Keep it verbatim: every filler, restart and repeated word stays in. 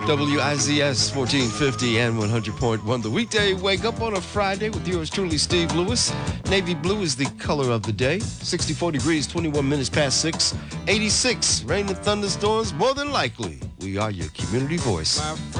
W I Z S fourteen fifty and one hundred point one. The weekday wake up on a Friday with yours truly, Steve Lewis. Navy blue is the color of the day. sixty-four degrees, twenty-one minutes past six. eighty-six, rain and thunderstorms, more than likely. We are your community voice.